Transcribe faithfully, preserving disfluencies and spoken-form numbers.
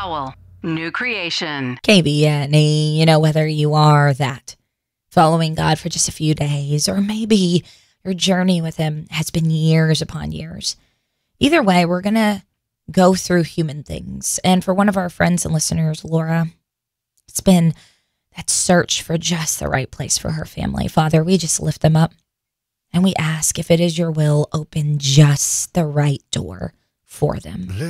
Howell, new creation. K B N E, you know, whether you are that following God for just a few days, or maybe your journey with him has been years upon years. Either way, we're going to go through human things. And for one of our friends and listeners, Laura, it's been that search for just the right place for her family. Father, we just lift them up and we ask, if it is your will, open just the right door for them.